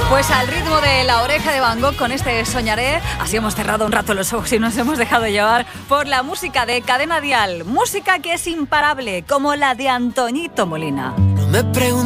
Pues al ritmo de La Oreja de Van Gogh, con este Soñaré, así hemos cerrado un rato los ojos y nos hemos dejado llevar por la música de Cadena Dial. Música que es imparable, como la de Antoñito Molina. No me preguntes